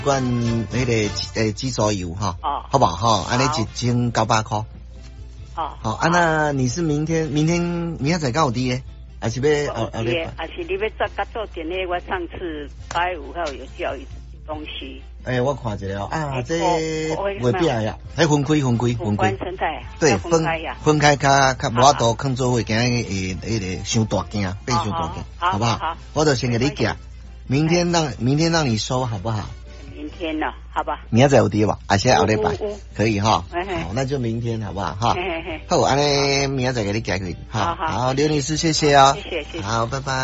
管那个鸡爪油哈， 哦， 好不好哈？安尼一斤900块。 哦， 好，那你是明天才到底诶？还是要还是你要做做点呢？我上次8月5号有叫一东西。 我看一下啊，这月饼呀，还分开。 生态。 对，分开较无法度放做伙，惊那个伤大件，变伤大件，好不好？我就先给你夹，明天让你收，好不好？ 明天了，好吧。 明仔有滴吧？还是后礼拜？可以哈。好，那就明天好不好？哈。好，安尼明仔再给你夹可以。好，刘女士，谢谢啊。 谢谢。 好，拜拜。